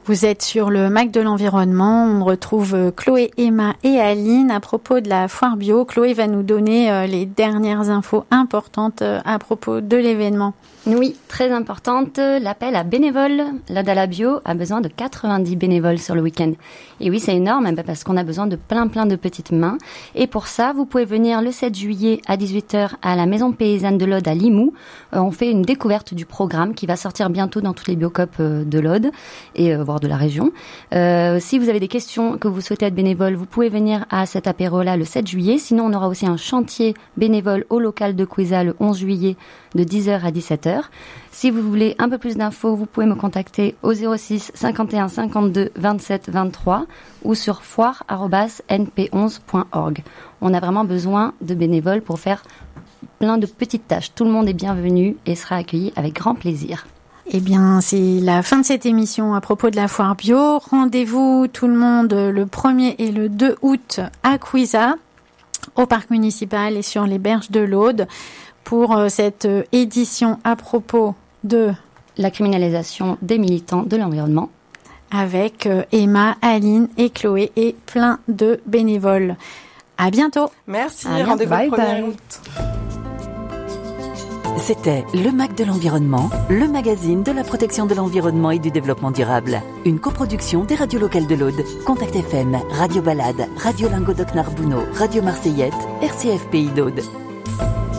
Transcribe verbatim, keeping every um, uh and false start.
Vous êtes sur le Mac de l'environnement. On retrouve Chloé, Emma et Aline à propos de la foire bio. Chloé va nous donner les dernières infos importantes à propos de l'événement. Oui, très importante, l'appel à bénévoles. L'Ode à la bio a besoin de quatre-vingt-dix bénévoles sur le week-end. Et oui, c'est énorme parce qu'on a besoin de plein plein de petites mains. Et pour ça, vous pouvez venir le sept juillet à dix-huit heures à la Maison Paysanne de l'Aude à Limoux. Euh, on fait une découverte du programme qui va sortir bientôt dans toutes les biocoop de l'Aude et euh, voire de la région. Euh, si vous avez des questions, que vous souhaitez être bénévole, vous pouvez venir à cet apéro-là le sept juillet. Sinon, on aura aussi un chantier bénévole au local de Couisa le onze juillet de dix heures à dix-sept heures. Si vous voulez un peu plus d'infos, vous pouvez me contacter au zéro six cinquante et un cinquante-deux vingt-sept vingt-trois ou sur foire arobase n p onze point org. On a vraiment besoin de bénévoles pour faire plein de petites tâches. Tout le monde est bienvenu et sera accueilli avec grand plaisir. Eh bien, c'est la fin de cette émission à propos de la foire bio. Rendez-vous tout le monde le premier et le deux août à Couisa, au parc municipal et sur les berges de l'Aude, pour cette édition à propos de la criminalisation des militants de l'environnement, avec Emma, Aline et Chloé et plein de bénévoles. À bientôt. Merci, à rendez-vous bye le premier bye. août. C'était le Mac de l'environnement, le magazine de la protection de l'environnement et du développement durable. Une coproduction des radios locales de l'Aude, Contact F M, Radio Balade, Radio Lingodoc Narbouno, Radio Marseillette, R C F Pays d'Aude.